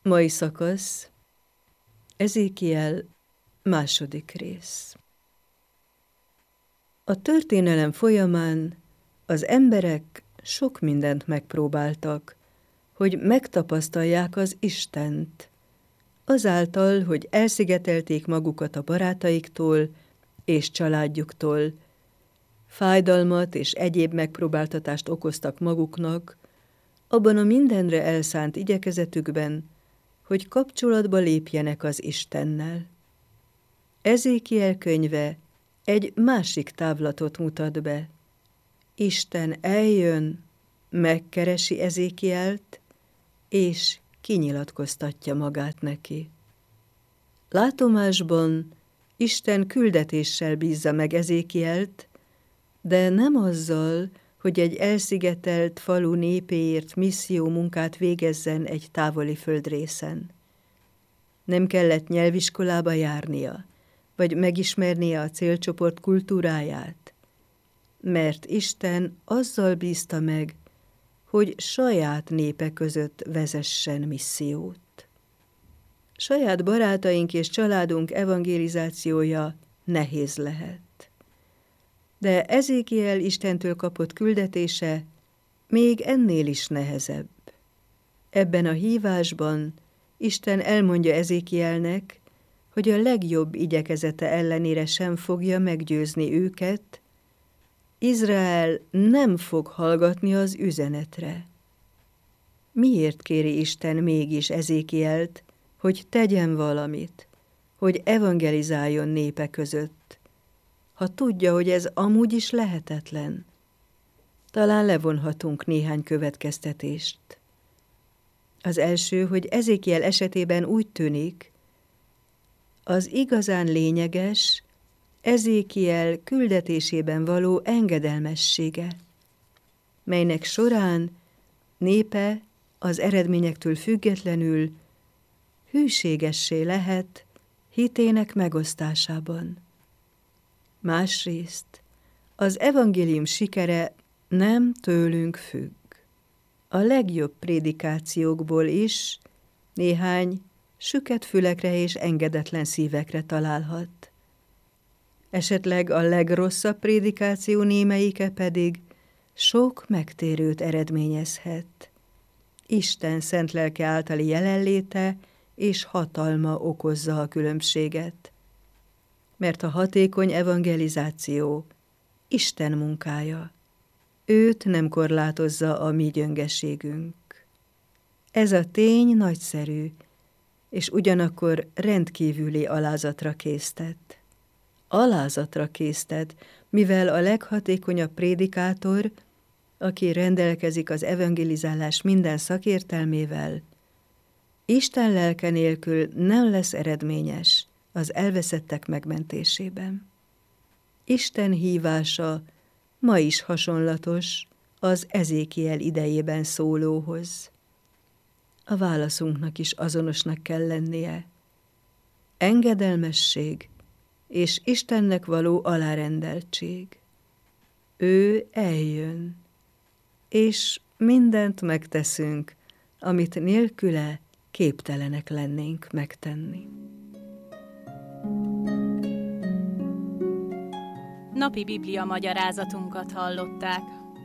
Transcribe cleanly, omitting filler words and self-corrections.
Mai szakasz, Ezékiel második rész. A történelem folyamán az emberek sok mindent megpróbáltak, hogy megtapasztalják az Istent, azáltal, hogy elszigetelték magukat a barátaiktól és családjuktól, fájdalmat és egyéb megpróbáltatást okoztak maguknak, abban a mindenre elszánt igyekezetükben, hogy kapcsolatba lépjenek az Istennel. Ezékiel könyve egy másik távlatot mutat be. Isten eljön, megkeresi Ezékielt, és kinyilatkoztatja magát neki. Látomásban Isten küldetéssel bízza meg Ezékielt, de nem azzal, hogy egy elszigetelt falu népéért misszió munkát végezzen egy távoli földrészen. Nem kellett nyelviskolába járnia, vagy megismernie a célcsoport kultúráját, mert Isten azzal bízta meg, hogy saját népe között vezessen missziót. Saját barátaink és családunk evangelizációja nehéz lehet. De Ezékiel Istentől kapott küldetése még ennél is nehezebb. Ebben a hívásban Isten elmondja Ezékielnek, hogy a legjobb igyekezete ellenére sem fogja meggyőzni őket, Izrael nem fog hallgatni az üzenetre. Miért kéri Isten mégis Ezékielt, hogy tegyen valamit, hogy evangelizáljon népe között, ha tudja, hogy ez amúgy is lehetetlen? Talán levonhatunk néhány következtetést. Az első, hogy Ezékiel esetében úgy tűnik, az igazán lényeges Ezékiel küldetésében való engedelmessége, melynek során népe az eredményektől függetlenül hűségessé lehet hitének megosztásában. Másrészt az evangélium sikere nem tőlünk függ. A legjobb prédikációkból is néhány süket fülekre és engedetlen szívekre találhat. Esetleg a legrosszabb prédikáció némelyike pedig sok megtérőt eredményezhet. Isten szent lelke általi jelenléte és hatalma okozza a különbséget. Mert a hatékony evangelizáció Isten munkája. Őt nem korlátozza a mi gyöngeségünk. Ez a tény nagyszerű, és ugyanakkor rendkívüli alázatra késztet. Alázatra késztet, mivel a leghatékonyabb prédikátor, aki rendelkezik az evangelizálás minden szakértelmével, Isten lelke nélkül nem lesz eredményes az elveszettek megmentésében. Isten hívása ma is hasonlatos az Ezékiel idejében szólóhoz. A válaszunknak is azonosnak kell lennie. Engedelmesség és Istennek való alárendeltség. Ő eljön, és mindent megteszünk, amit nélküle képtelenek lennénk megtenni. Napi Biblia magyarázatunkat hallották.